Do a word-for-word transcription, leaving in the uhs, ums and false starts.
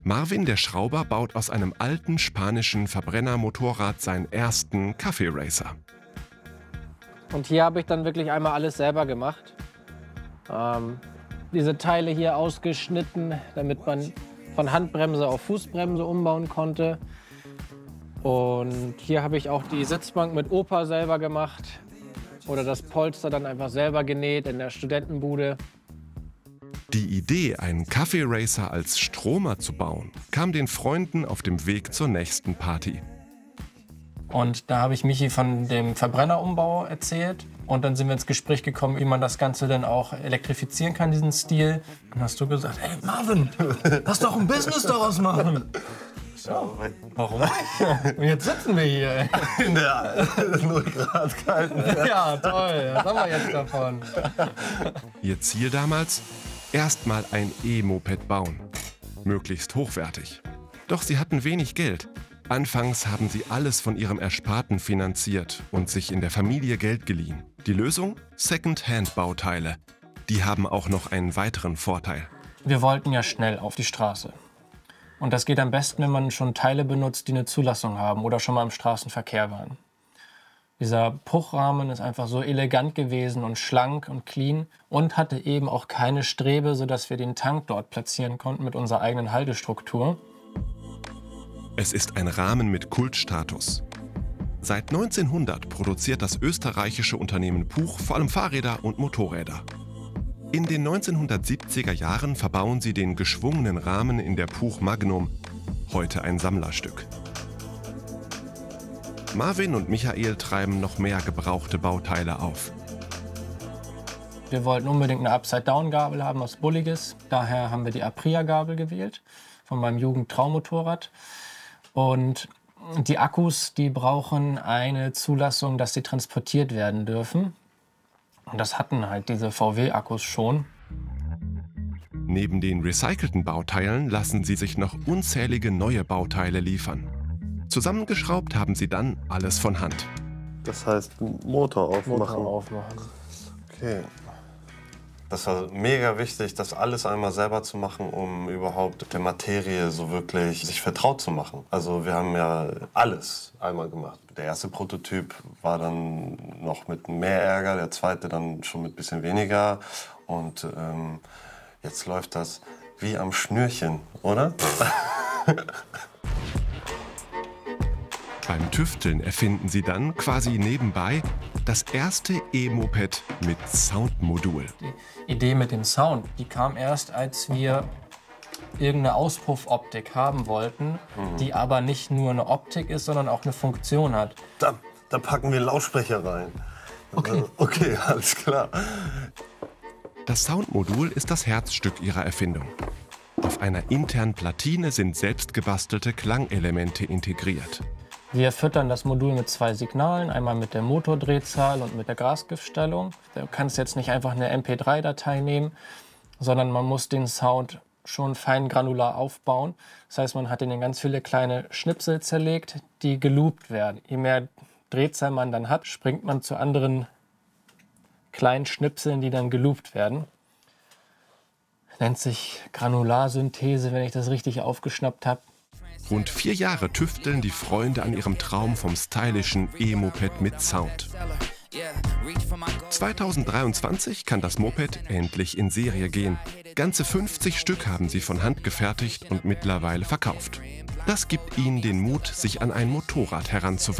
Marvin, der Schrauber, baut aus einem alten spanischen Verbrennermotorrad seinen ersten Kaffee-Racer. Und hier habe ich dann wirklich einmal alles selber gemacht. Ähm, diese Teile hier ausgeschnitten, damit man von Handbremse auf Fußbremse umbauen konnte. Und hier habe ich auch die Sitzbank mit Opa selber gemacht. Oder das Polster dann einfach selber genäht in der Studentenbude. Die Idee, einen Kaffee-Racer als Stromer zu bauen, kam den Freunden auf dem Weg zur nächsten Party. Und da habe ich Michi von dem Verbrennerumbau erzählt. Und dann sind wir ins Gespräch gekommen, wie man das Ganze dann auch elektrifizieren kann, diesen Stil. Und dann hast du gesagt, hey Marvin, lass doch ein Business daraus machen. So, warum nicht? Und jetzt sitzen wir hier. In der null Grad kalten. Ja, toll. Was haben wir jetzt davon? Ihr Ziel damals? Erstmal ein E-Moped bauen. Möglichst hochwertig. Doch sie hatten wenig Geld. Anfangs haben sie alles von ihrem Ersparten finanziert und sich in der Familie Geld geliehen. Die Lösung? Second-Hand-Bauteile. Die haben auch noch einen weiteren Vorteil. Wir wollten ja schnell auf die Straße. Und das geht am besten, wenn man schon Teile benutzt, die eine Zulassung haben oder schon mal im Straßenverkehr waren. Dieser Bruchrahmen ist einfach so elegant gewesen und schlank und clean und hatte eben auch keine Strebe, sodass wir den Tank dort platzieren konnten mit unserer eigenen Haltestruktur. Es ist ein Rahmen mit Kultstatus. Seit neunzehnhundert produziert das österreichische Unternehmen Puch vor allem Fahrräder und Motorräder. In den neunzehnhundertsiebziger Jahren verbauen sie den geschwungenen Rahmen in der Puch Magnum, heute ein Sammlerstück. Marvin und Michael treiben noch mehr gebrauchte Bauteile auf. Wir wollten unbedingt eine Upside-Down-Gabel haben, was Bulliges. Daher haben wir die Aprilia-Gabel gewählt, von meinem Jugendtraummotorrad. Und die Akkus, die brauchen eine Zulassung, dass sie transportiert werden dürfen. Und das hatten halt diese V W-Akkus schon. Neben den recycelten Bauteilen lassen sie sich noch unzählige neue Bauteile liefern. Zusammengeschraubt haben sie dann alles von Hand. Das heißt Motor aufmachen. Motor aufmachen. Okay. Das war mega wichtig, das alles einmal selber zu machen, um überhaupt der Materie so wirklich sich vertraut zu machen. Also wir haben ja alles einmal gemacht. Der erste Prototyp war dann noch mit mehr Ärger, der zweite dann schon mit ein bisschen weniger. Und ähm, jetzt läuft das wie am Schnürchen, oder? Beim Tüfteln erfinden sie dann quasi nebenbei das erste E-Moped mit Soundmodul. Die Idee mit dem Sound, die kam erst, als wir irgendeine Auspuffoptik haben wollten, mhm. die aber nicht nur eine Optik ist, sondern auch eine Funktion hat. Da, da packen wir Lautsprecher rein. Okay. Okay, alles klar. Das Soundmodul ist das Herzstück ihrer Erfindung. Auf einer internen Platine sind selbstgebastelte Klangelemente integriert. Wir füttern das Modul mit zwei Signalen, einmal mit der Motordrehzahl und mit der Grasgiftstellung. Du kannst jetzt nicht einfach eine M P drei Datei nehmen, sondern man muss den Sound schon fein granular aufbauen. Das heißt, man hat ihn in ganz viele kleine Schnipsel zerlegt, die geloopt werden. Je mehr Drehzahl man dann hat, springt man zu anderen kleinen Schnipseln, die dann geloopt werden. Nennt sich Granularsynthese, wenn ich das richtig aufgeschnappt habe. Rund vier Jahre tüfteln die Freunde an ihrem Traum vom stylischen E-Moped mit Sound. zweitausenddreiundzwanzig kann das Moped endlich in Serie gehen. Ganze fünfzig Stück haben sie von Hand gefertigt und mittlerweile verkauft. Das gibt ihnen den Mut, sich an ein Motorrad heranzuwagen.